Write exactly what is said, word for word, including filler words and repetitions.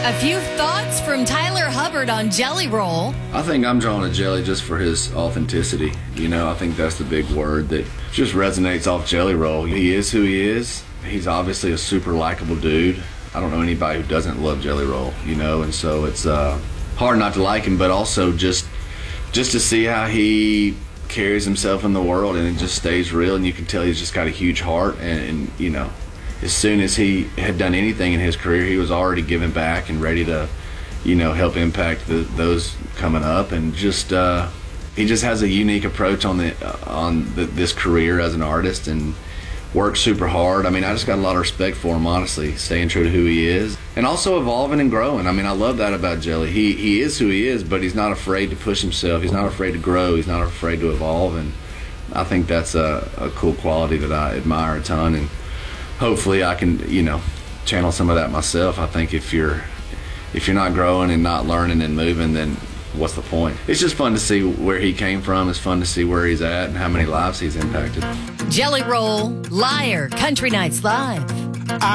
A few thoughts from Tyler Hubbard on Jelly Roll. I think I'm drawn to Jelly just for his authenticity. You know, I think that's the big word that just resonates off Jelly Roll. He is who he is. He's obviously a super likable dude. I don't know anybody who doesn't love Jelly Roll, you know, and so it's uh, hard not to like him, but also just just to see how he carries himself in the world, and it just stays real, and you can tell he's just got a huge heart, and, and you know, as soon as he had done anything in his career, he was already giving back and ready to, you know, help impact the, those coming up. And just uh, he just has a unique approach on the on the, this career as an artist, and works super hard. I mean, I just got a lot of respect for him, honestly, staying true to who he is, and also evolving and growing. I mean, I love that about Jelly. He he is who he is, but he's not afraid to push himself. He's not afraid to grow. He's not afraid to evolve, and I think that's a, a cool quality that I admire a ton. And hopefully I can, you know, channel some of that myself. I think if you're if you're not growing and not learning and moving, then what's the point? It's just fun to see where he came from. It's fun to see where he's at and how many lives he's impacted. Jelly Roll, Liar, Country Nights Live.